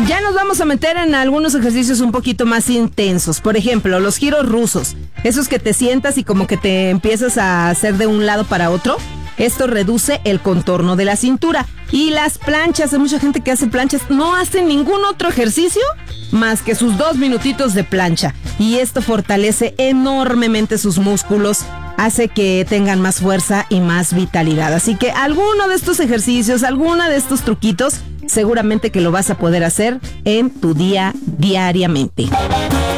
Ya nos vamos a meter en algunos ejercicios un poquito más intensos. Por ejemplo, los giros rusos. Esos que te sientas y como que te empiezas a hacer de un lado para otro. Esto reduce el contorno de la cintura. Y las planchas, hay mucha gente que hace planchas, no hace ningún otro ejercicio más que sus 2 minutitos de plancha. Y esto fortalece enormemente sus músculos, hace que tengan más fuerza y más vitalidad. Así que alguno de estos ejercicios, alguno de estos truquitos, seguramente que lo vas a poder hacer en tu día diariamente.